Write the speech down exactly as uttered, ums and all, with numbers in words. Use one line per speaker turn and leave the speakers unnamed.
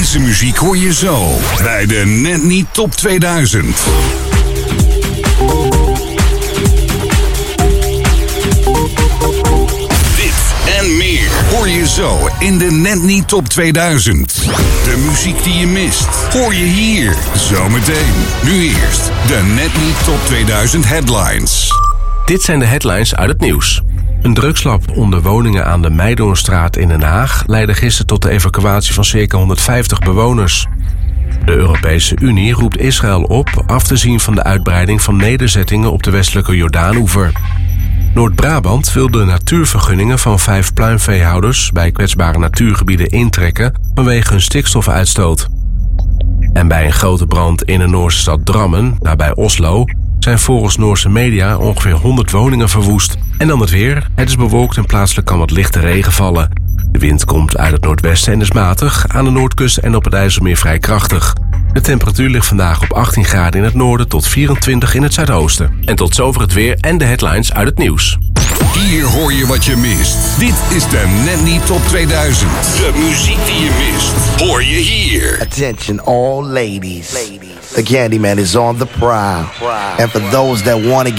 Deze muziek hoor je zo bij de Net Niet Top tweeduizend. Dit en meer hoor je zo in de Net Niet Top tweeduizend. De muziek die je mist, hoor je hier zometeen. Nu eerst de Net Niet Top tweeduizend headlines.
Dit zijn de headlines uit het nieuws. Een drugslab onder woningen aan de Meidoornstraat in Den Haag leidde gisteren tot de evacuatie van circa honderdvijftig bewoners. De Europese Unie roept Israël op af te zien van de uitbreiding van nederzettingen op de westelijke Jordaanoever. Noord-Brabant wil de natuurvergunningen van vijf pluimveehouders bij kwetsbare natuurgebieden intrekken vanwege hun stikstofuitstoot. En bij een grote brand in de Noorse stad Drammen, nabij Oslo, zijn volgens Noorse media ongeveer honderd woningen verwoest. En dan het weer. Het is bewolkt en plaatselijk kan wat lichte regen vallen. De wind komt uit het noordwesten en is matig, aan de noordkust en op het IJsselmeer vrij krachtig. De temperatuur ligt vandaag op achttien graden in het noorden tot vierentwintig in het zuidoosten. En tot zover het weer en de headlines uit het nieuws.
Hier hoor je wat je mist. Dit is de Net Niet Top tweeduizend. De muziek die je mist, hoor je hier.
Attention all ladies. The Candyman is on the prowl. And for those that want to